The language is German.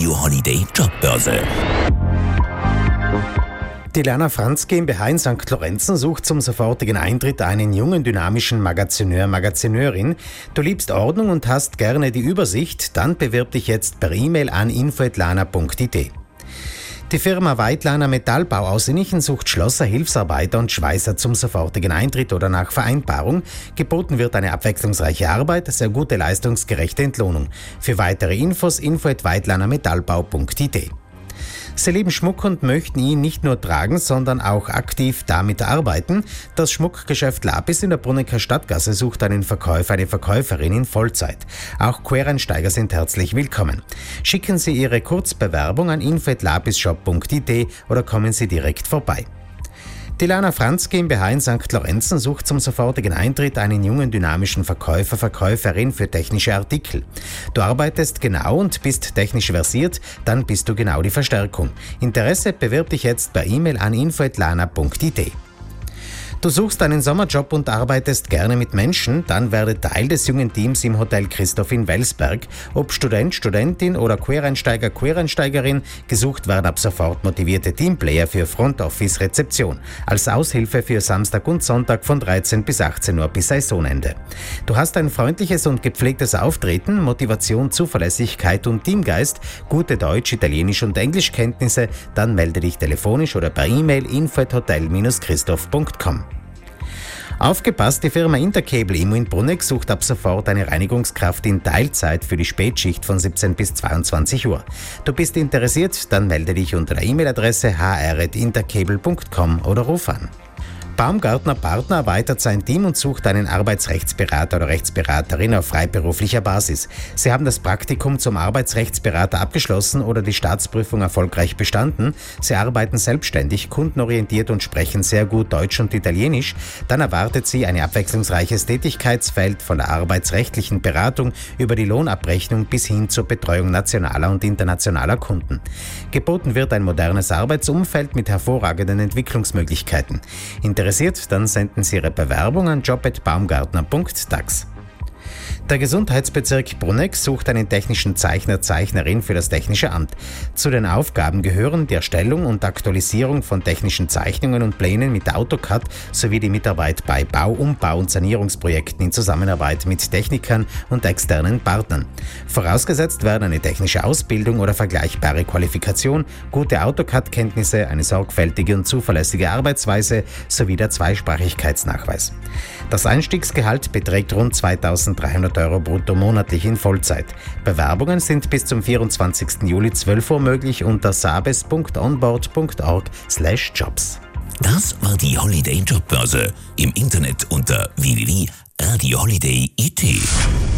Radio Holiday Jobbörse. Die Lerner Franz GmbH in St. Lorenzen sucht zum sofortigen Eintritt einen jungen, dynamischen Magazineur, Magazineurin. Du liebst Ordnung und hast gerne die Übersicht? Dann bewirb dich jetzt per E-Mail an info@lana.it. Die Firma Weidlaner Metallbau aus Innichen sucht Schlosser, Hilfsarbeiter und Schweißer zum sofortigen Eintritt oder nach Vereinbarung. Geboten wird eine abwechslungsreiche Arbeit, sehr gute leistungsgerechte Entlohnung. Für weitere Infos info@weidlanermetallbau.it. Sie lieben Schmuck und möchten ihn nicht nur tragen, sondern auch aktiv damit arbeiten. Das Schmuckgeschäft Lapis in der Brunnecker Stadtgasse sucht einen Verkäufer, eine Verkäuferin in Vollzeit. Auch Quereinsteiger sind herzlich willkommen. Schicken Sie Ihre Kurzbewerbung an info@lapisshop.it oder kommen Sie direkt vorbei. Die Lerner Franz GmbH in St. Lorenzen sucht zum sofortigen Eintritt einen jungen, dynamischen Verkäufer, Verkäuferin für technische Artikel. Du arbeitest genau und bist technisch versiert, dann bist du genau die Verstärkung. Interesse, bewirb dich jetzt per E-Mail an info@lana.it. Du suchst einen Sommerjob und arbeitest gerne mit Menschen, dann werde Teil des jungen Teams im Hotel Christoph in Welsberg. Ob Student, Studentin oder Quereinsteiger, Quereinsteigerin, gesucht werden ab sofort motivierte Teamplayer für Front Office Rezeption. Als Aushilfe für Samstag und Sonntag von 13 bis 18 Uhr bis Saisonende. Du hast ein freundliches und gepflegtes Auftreten, Motivation, Zuverlässigkeit und Teamgeist, gute Deutsch-, Italienisch- und Englischkenntnisse, dann melde dich telefonisch oder per E-Mail info@hotel-christoph.com. Aufgepasst, die Firma Intercable Immo in Brunneck sucht ab sofort eine Reinigungskraft in Teilzeit für die Spätschicht von 17 bis 22 Uhr. Du bist interessiert? Dann melde dich unter der E-Mail-Adresse hr@intercable.com oder ruf an. Baumgartner Partner erweitert sein Team und sucht einen Arbeitsrechtsberater oder Rechtsberaterin auf freiberuflicher Basis. Sie haben das Praktikum zum Arbeitsrechtsberater abgeschlossen oder die Staatsprüfung erfolgreich bestanden. Sie arbeiten selbstständig, kundenorientiert und sprechen sehr gut Deutsch und Italienisch. Dann erwartet Sie ein abwechslungsreiches Tätigkeitsfeld von der arbeitsrechtlichen Beratung über die Lohnabrechnung bis hin zur Betreuung nationaler und internationaler Kunden. Geboten wird ein modernes Arbeitsumfeld mit hervorragenden Entwicklungsmöglichkeiten. Interessiert? Dann senden Sie Ihre Bewerbung an job@baumgartner.tax. Der Gesundheitsbezirk Brunneck sucht einen technischen Zeichner, Zeichnerin für das Technische Amt. Zu den Aufgaben gehören die Erstellung und Aktualisierung von technischen Zeichnungen und Plänen mit AutoCAD sowie die Mitarbeit bei Bau-, Umbau- und Sanierungsprojekten in Zusammenarbeit mit Technikern und externen Partnern. Vorausgesetzt werden eine technische Ausbildung oder vergleichbare Qualifikation, gute AutoCAD-Kenntnisse, eine sorgfältige und zuverlässige Arbeitsweise sowie der Zweisprachigkeitsnachweis. Das Einstiegsgehalt beträgt rund 2.300 € brutto monatlich in Vollzeit. Bewerbungen sind bis zum 24. Juli 12 Uhr möglich unter sabes.onboard.org/jobs. Das war die Holiday Jobbörse. Im Internet unter www.radioholiday.it.